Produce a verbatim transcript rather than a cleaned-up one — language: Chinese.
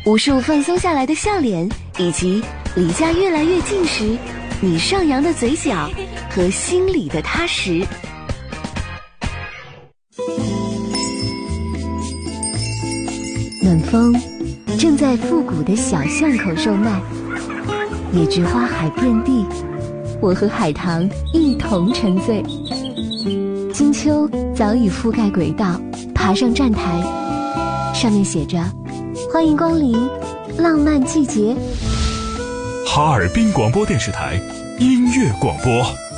无数放松下来的笑脸，以及离家越来越近时你上扬的嘴角和心里的踏实。暖风正在复古的小巷口售卖，野菊花海遍地，我和海棠一同沉醉。金秋早已覆盖轨道，爬上站台，上面写着欢迎光临浪漫季节。 哈尔滨广播电视台音乐广播。